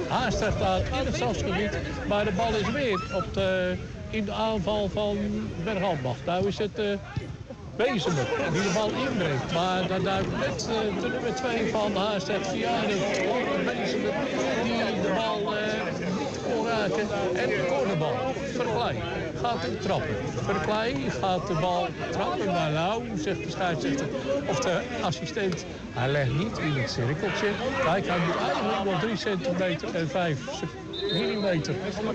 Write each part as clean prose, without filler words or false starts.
Haastrecht daar in het stadsgebied. Maar de bal is weer in de aanval van Bergambacht. Nou is het Bezemer die de bal inbrengt. Maar dan duikt net de nummer 2 van Haastrecht, Vianen, Bezemer die de bal niet kon raken. En de cornerbal. Verkleij gaat hem trappen. Verkleij gaat de bal trappen. Maar nou, zegt de scheidsrechter of de assistent, hij legt niet in het cirkeltje. Kijk, hij moet eigenlijk nog 3 centimeter en 5 millimeter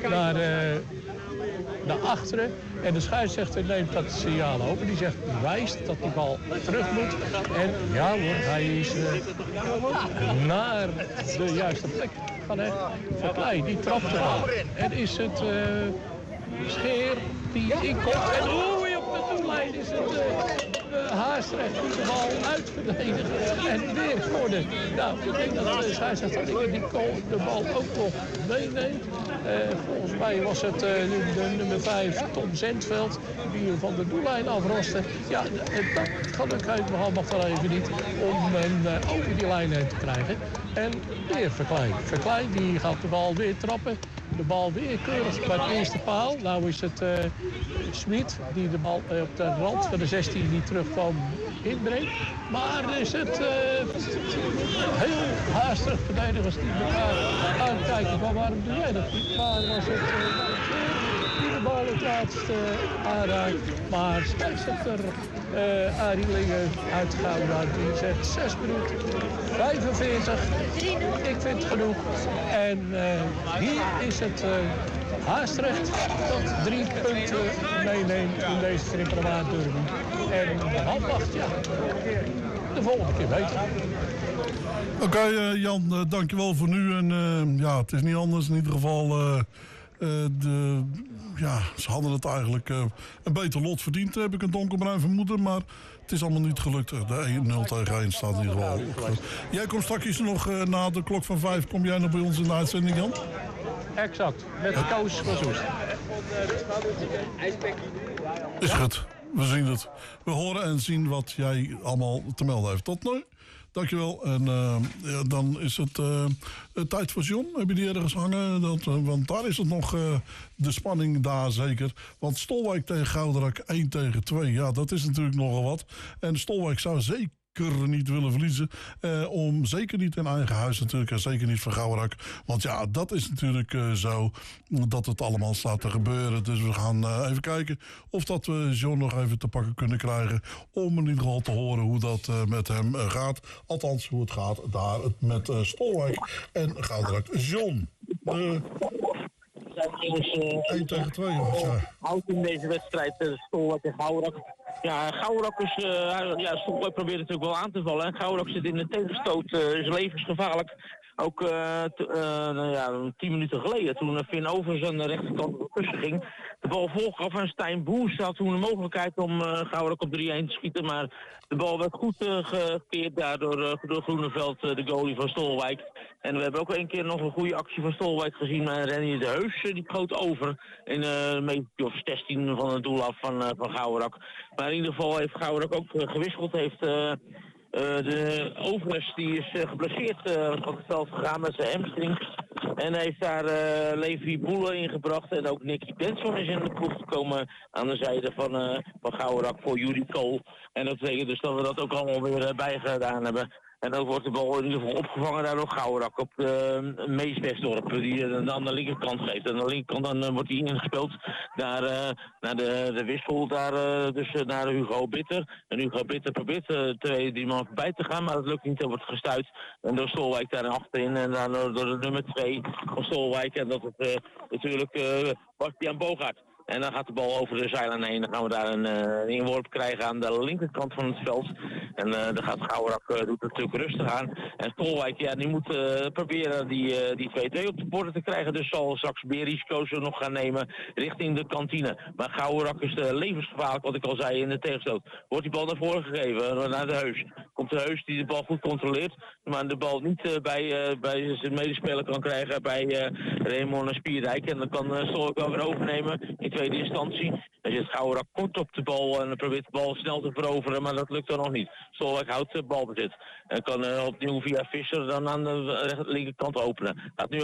naar achteren. En de scheidsrechter neemt dat signaal over. Die zegt, die wijst dat die bal terug moet. En ja hoor, hij is naar de juiste plek gaan. Verkleij, die trapt de bal. En is het Scheer die inkomt. En oei, op de doellijn is het Haastrecht die de bal uitverdedigt. En weer corner. Nou, ik denk dat de scheidsrechter die de bal ook nog meeneemt. Volgens mij was het de nummer 5, Tom Zentveld, die hem van de doellijn afroste. Ja, dat kan ik helemaal wel even niet om hem over die lijn heen te krijgen. En weer Verkleij. Verkleij die gaat de bal weer trappen. De bal weer keurig bij de eerste paal. Nou is het Smit die de bal op de rand van de 16 die terugkwam inbrengt. Maar is het heel haastig verdedigers die elkaar aankijken. Maar waarom doe jij dat niet? Maar was het die de bal het laatste aanraakt. Maar scheidsrechter Arie Lingen uit Gouda die zegt 6 minuten 45. Ik vind het genoeg. En hier is het Haastrecht dat 3 punten meeneemt in deze Tripperwaard derby. En de handwacht, ja, de volgende keer beter. Oké, Jan, dankjewel voor nu. En ja, het is niet anders. In ieder geval, ze hadden het eigenlijk een beter lot verdiend, heb ik een donkerbruin vermoeden. Maar het is allemaal niet gelukt. De 0 tegen 1 staat in ieder geval. Jij komt straks nog na de klok van 5. Kom jij nog bij ons in de uitzending, Jan? Exact, met de coach van Soest. Is goed, we zien het. We horen en zien wat jij allemaal te melden heeft. Tot nu. Dankjewel. En dan is het tijd voor John. Heb je die ergens hangen? Want daar is het nog de spanning daar zeker. Want Stolwijk tegen Gouderak 1 tegen 2. Ja, dat is natuurlijk nogal wat. En Stolwijk zou zeker niet willen verliezen. Zeker niet in eigen huis natuurlijk. En zeker niet van Gouderak. Want ja, dat is natuurlijk zo dat het allemaal staat te gebeuren. Dus we gaan even kijken of dat we John nog even te pakken kunnen krijgen. Om in ieder geval te horen hoe dat met hem gaat. Althans, hoe het gaat daar met Stolwijk en Gouderak. John. 1 tegen 2, jongens. Houdt in deze wedstrijd Stolwijk en Gouderak. Ja, Gouderak is... Stolwijk probeert natuurlijk wel aan te vallen. En Gouderak zit in de tegenstoot. Is levensgevaarlijk. Ook 10 minuten geleden, toen Finn over zijn rechterkant tussen ging. De bal volgaf aan Stijn Boers. Had toen de mogelijkheid om Gouderak op 3-1 te schieten. Maar de bal werd goed gekeerd daardoor door Groeneveld, de goalie van Stolwijk. En we hebben ook een keer nog een goede actie van Stolwijk gezien. Maar Rennie de Heus, die schoot over in meter of 16 van het doel af van Gouderak. Maar in ieder geval heeft Gouderak ook gewisseld. Heeft de Overes die is geblesseerd van het veld gegaan met zijn hamstring. En heeft daar Levi Boele ingebracht. En ook Nicky Benson is in de ploeg gekomen aan de zijde van Gouderak voor Jurie Kool. En dat betekent dus dat we dat ook allemaal weer bijgedaan hebben. En dan wordt de bal in ieder geval opgevangen daar door Gouderak op Mees Westdorp, die aan de linkerkant geeft. En aan de linkerkant dan wordt hij ingespeeld naar de wissel, dus naar Hugo Bitter. En Hugo Bitter probeert 2-3 man voorbij te gaan, maar dat lukt niet. Er wordt gestuit en door Stolwijk daar achterin en dan door de nummer 2 van Stolwijk. En dat is natuurlijk Bastiaan Bogaert. En dan gaat de bal over de zijlijn heen. Dan gaan we daar een inworp krijgen aan de linkerkant van het veld. En dan gaat Gouderak doet het natuurlijk rustig aan. En Stolwijk, ja, die moet proberen die 2-2 op de borden te krijgen. Dus zal straks meer risico's nog gaan nemen richting de kantine. Maar Gouderak is levensgevaarlijk, wat ik al zei, in de tegenstoot. Wordt die bal naar voren gegeven, naar de Heus. Komt de Heus die de bal goed controleert. Maar de bal niet bij zijn medespeler kan krijgen bij Raymond Spierdijk. En dan kan Stolwijk wel weer overnemen in tweede instantie. Dan zit Gouderak kort op de bal en probeert de bal snel te veroveren, maar dat lukt dan nog niet. Stolwijk houdt de balbezit en kan opnieuw via Visser dan aan de linkerkant openen. Gaat nu